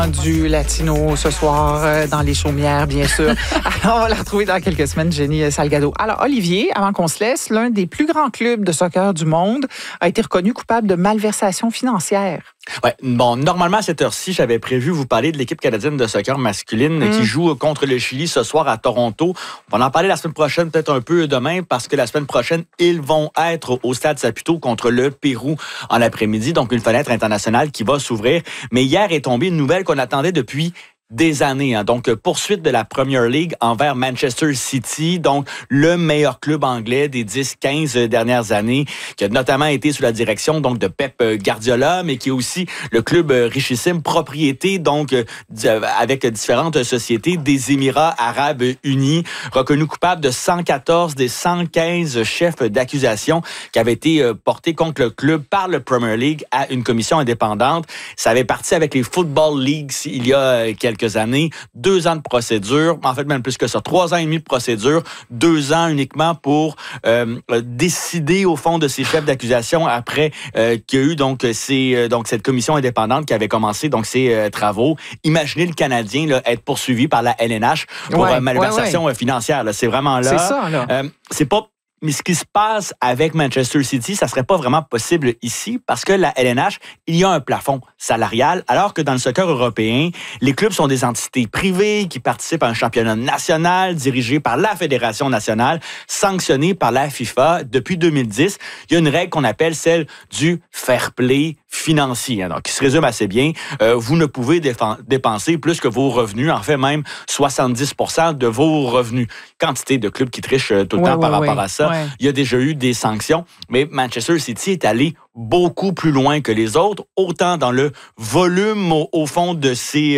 Du latino ce soir dans les chaumières, bien sûr. Alors, on va la retrouver dans quelques semaines, Jenny Salgado. Alors, Olivier, avant qu'on se laisse, l'un des plus grands clubs de soccer du monde a été reconnu coupable de malversation financière. Ouais, bon, normalement, à cette heure-ci, j'avais prévu vous parler de l'équipe canadienne de soccer masculine qui joue contre le Chili ce soir à Toronto. On va en parler la semaine prochaine, peut-être un peu demain, parce que la semaine prochaine, ils vont être au Stade Saputo contre le Pérou en après-midi. Donc, une fenêtre internationale qui va s'ouvrir. Mais hier est tombée une nouvelle qu'on attendait depuis des années. Donc, poursuite de la Premier League envers Manchester City, donc le meilleur club anglais des 10-15 dernières années, qui a notamment été sous la direction donc de Pep Guardiola, mais qui est aussi le club richissime, propriété donc avec différentes sociétés des Émirats arabes unis, reconnu coupable de 114 des 115 chefs d'accusation qui avaient été portés contre le club par le Premier League à une commission indépendante. Ça avait parti avec les Football Leagues il y a quelques années, 2 ans de procédure, en fait même plus que ça, 3 ans et demi de procédure, 2 ans uniquement pour décider au fond de ces chefs d'accusation après qu'il y a eu donc cette commission indépendante qui avait commencé donc ses travaux. Imaginez le Canadien là, être poursuivi par la LNH pour malversation financière. Là. C'est vraiment là. C'est ça, là. C'est pas. Mais ce qui se passe avec Manchester City, ça serait pas vraiment possible ici parce que la LNH, il y a un plafond salarial, alors que dans le soccer européen, les clubs sont des entités privées qui participent à un championnat national dirigé par la Fédération nationale, sanctionné par la FIFA depuis 2010. Il y a une règle qu'on appelle celle du fair play financier, donc qui se résume assez bien. Vous ne pouvez dépenser plus que vos revenus, en fait même 70% de vos revenus. Quantité de clubs qui trichent tout le temps par rapport à ça. Ouais. Il y a déjà eu des sanctions, mais Manchester City est allé beaucoup plus loin que les autres, autant dans le volume au fond de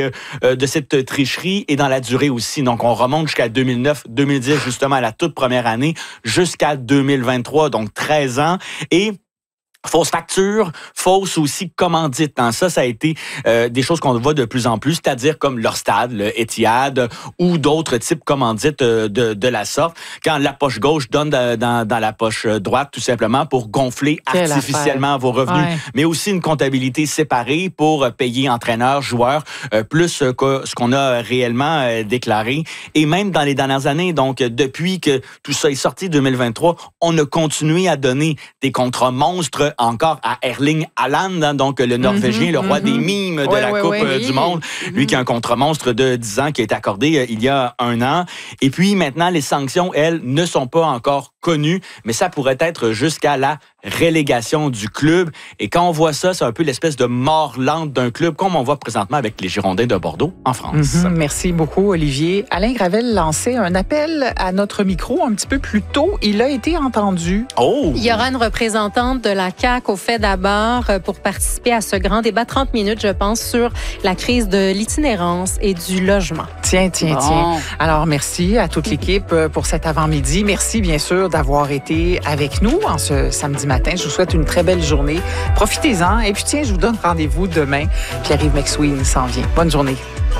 cette tricherie et dans la durée aussi. Donc, on remonte jusqu'à 2009-2010, justement à la toute première année, jusqu'à 2023, donc 13 ans. Et fausse facture, fausse aussi commandite. Ça a été des choses qu'on voit de plus en plus, c'est-à-dire comme leur stade, le Etihad, ou d'autres types commandites de la sorte, quand la poche gauche donne dans la poche droite, tout simplement pour gonfler artificiellement vos revenus. Ouais. Mais aussi une comptabilité séparée pour payer entraîneurs, joueurs, plus que ce qu'on a réellement déclaré. Et même dans les dernières années, donc depuis que tout ça est sorti 2023, on a continué à donner des contrats monstres encore à Erling Haaland, donc le Norvégien, le roi des mimes de la Coupe du Monde. Lui qui a un contrat monstre de 10 ans qui a été accordé il y a 1 an. Et puis maintenant, les sanctions, elles, ne sont pas encore connues, mais ça pourrait être jusqu'à la relégation du club. Et quand on voit ça, c'est un peu l'espèce de mort lente d'un club, comme on voit présentement avec les Girondins de Bordeaux en France. Merci beaucoup, Olivier. Alain Gravel lançait un appel à notre micro un petit peu plus tôt. Il a été entendu. Oh! Il y aura une représentante de la CAQ au fait d'abord pour participer à ce grand débat, 30 minutes, je pense, sur la crise de l'itinérance et du logement. Tiens. Alors, merci à toute l'équipe pour cet avant-midi. Merci, bien sûr, d'avoir été avec nous en ce samedi matin. Je vous souhaite une très belle journée. Profitez-en. Et puis, tiens, je vous donne rendez-vous demain. Pierre-Yves McSween s'en vient. Bonne journée.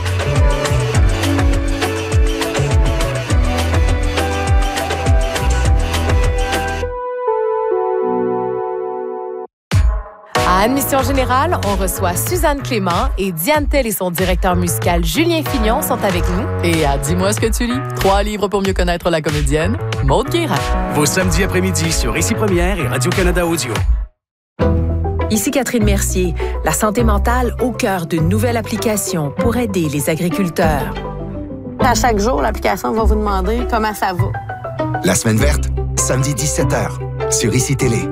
À Admission Générale, on reçoit Suzanne Clément et Diane Tell et son directeur musical Julien Fignon sont avec nous. Et à Dis-moi ce que tu lis, 3 livres pour mieux connaître la comédienne, Maude Guérin. Vos samedis après-midi sur Ici Première et Radio-Canada Audio. Ici Catherine Mercier. La santé mentale au cœur d'une nouvelle application pour aider les agriculteurs. À chaque jour, l'application va vous demander comment ça va. La semaine verte, samedi 17h, sur Ici Télé.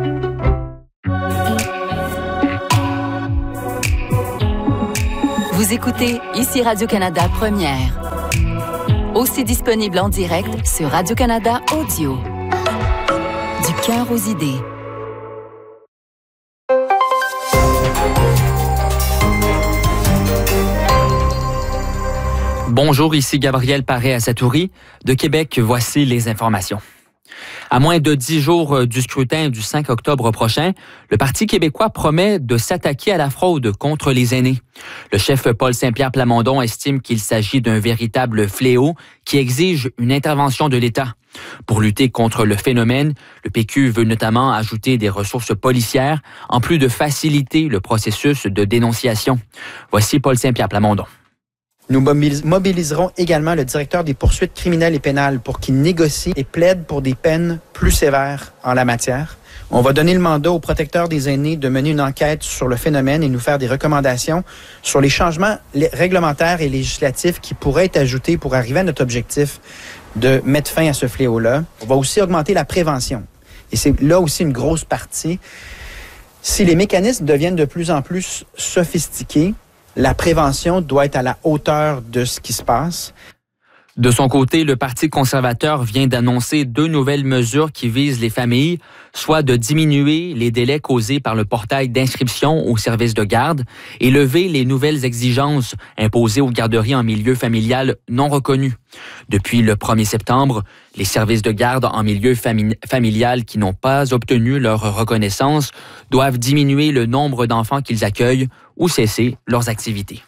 Vous écoutez Ici Radio-Canada Première. Aussi disponible en direct sur Radio-Canada Audio. Du cœur aux idées. Bonjour, ici Gabriel Paré-Asatouri. De Québec, voici les informations. À moins de 10 jours du scrutin du 5 octobre prochain, le Parti québécois promet de s'attaquer à la fraude contre les aînés. Le chef Paul Saint-Pierre Plamondon estime qu'il s'agit d'un véritable fléau qui exige une intervention de l'État. Pour lutter contre le phénomène, le PQ veut notamment ajouter des ressources policières, en plus de faciliter le processus de dénonciation. Voici Paul Saint-Pierre Plamondon. Nous mobiliserons également le directeur des poursuites criminelles et pénales pour qu'il négocie et plaide pour des peines plus sévères en la matière. On va donner le mandat au protecteur des aînés de mener une enquête sur le phénomène et nous faire des recommandations sur les changements réglementaires et législatifs qui pourraient être ajoutés pour arriver à notre objectif de mettre fin à ce fléau-là. On va aussi augmenter la prévention. Et c'est là aussi une grosse partie. Si les mécanismes deviennent de plus en plus sophistiqués, la prévention doit être à la hauteur de ce qui se passe. De son côté, le Parti conservateur vient d'annoncer 2 nouvelles mesures qui visent les familles, soit de diminuer les délais causés par le portail d'inscription au service de garde et lever les nouvelles exigences imposées aux garderies en milieu familial non reconnu. Depuis le 1er septembre, les services de garde en milieu familial qui n'ont pas obtenu leur reconnaissance doivent diminuer le nombre d'enfants qu'ils accueillent ou cesser leurs activités.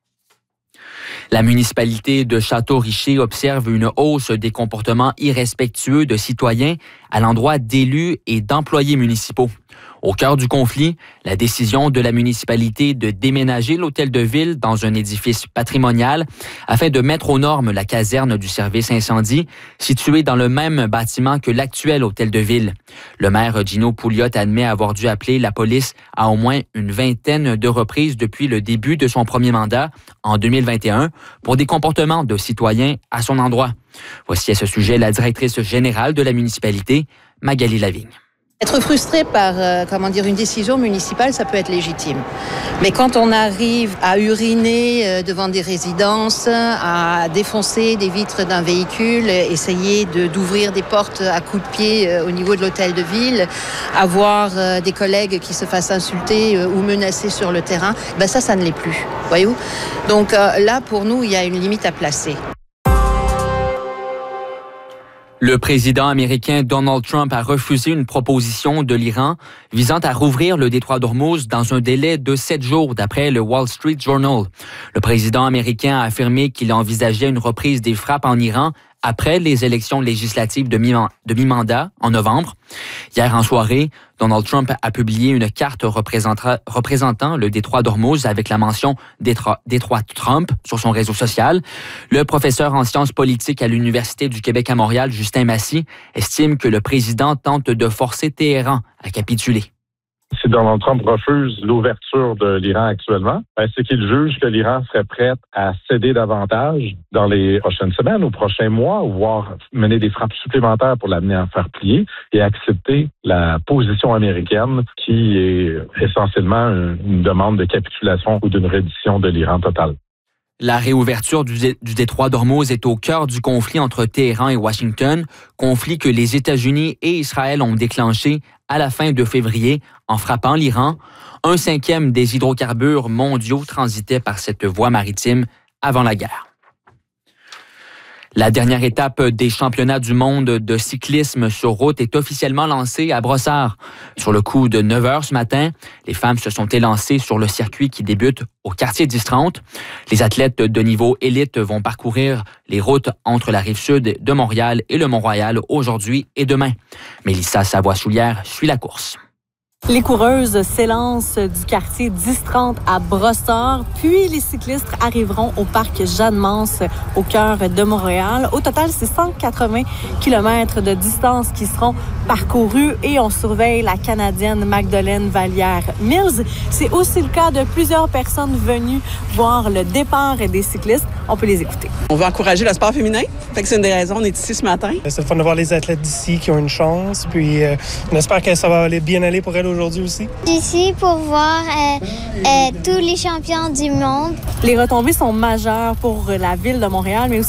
La municipalité de Château-Richer observe une hausse des comportements irrespectueux de citoyens à l'endroit d'élus et d'employés municipaux. Au cœur du conflit, la décision de la municipalité de déménager l'hôtel de ville dans un édifice patrimonial afin de mettre aux normes la caserne du service incendie située dans le même bâtiment que l'actuel hôtel de ville. Le maire Gino Pouliot admet avoir dû appeler la police à au moins une vingtaine de reprises depuis le début de son premier mandat en 2021 pour des comportements de citoyens à son endroit. Voici à ce sujet la directrice générale de la municipalité, Magali Lavigne. Être frustré par une décision municipale, ça peut être légitime. Mais quand on arrive à uriner devant des résidences, à défoncer des vitres d'un véhicule, essayer d'ouvrir des portes à coups de pied au niveau de l'hôtel de ville, avoir des collègues qui se fassent insulter ou menacer sur le terrain, ça ne l'est plus. Voyez-vous? Donc là, pour nous, il y a une limite à placer. Le président américain Donald Trump a refusé une proposition de l'Iran visant à rouvrir le détroit d'Ormuz dans un délai de 7 jours, d'après le Wall Street Journal. Le président américain a affirmé qu'il envisageait une reprise des frappes en Iran après les élections législatives de mi-mandat en novembre. Hier en soirée, Donald Trump a publié une carte représentant le détroit d'Ormuz avec la mention détroit Trump sur son réseau social. Le professeur en sciences politiques à l'Université du Québec à Montréal, Justin Massy, estime que le président tente de forcer Téhéran à capituler. Si Donald Trump refuse l'ouverture de l'Iran actuellement, c'est qu'il juge que l'Iran serait prêt à céder davantage dans les prochaines semaines ou prochains mois, voire mener des frappes supplémentaires pour l'amener à faire plier et accepter la position américaine qui est essentiellement une demande de capitulation ou d'une reddition de l'Iran totale. La réouverture du détroit d'Ormuz est au cœur du conflit entre Téhéran et Washington, conflit que les États-Unis et Israël ont déclenché à la fin de février en frappant l'Iran. 1/5 des hydrocarbures mondiaux transitaient par cette voie maritime avant la guerre. La dernière étape des championnats du monde de cyclisme sur route est officiellement lancée à Brossard. Sur le coup de 9 heures ce matin, les femmes se sont élancées sur le circuit qui débute au quartier 10-30. Les athlètes de niveau élite vont parcourir les routes entre la Rive-Sud de Montréal et le Mont-Royal aujourd'hui et demain. Mélissa Savoie-Soulière suit la course. Les coureuses s'élancent du quartier 10-30 à Brossard, puis les cyclistes arriveront au parc Jeanne-Mance au cœur de Montréal. Au total, c'est 180 km de distance qui seront parcourus et on surveille la Canadienne Magdeleine Vallière-Mills. C'est aussi le cas de plusieurs personnes venues voir le départ des cyclistes. On peut les écouter. On veut encourager le sport féminin. Fait que c'est une des raisons, on est ici ce matin. C'est le fun de voir les athlètes d'ici qui ont une chance. Puis on espère que ça va bien aller pour elles aujourd'hui aussi. Je suis ici pour voir tous les champions du monde. Les retombées sont majeures pour la ville de Montréal, mais aussi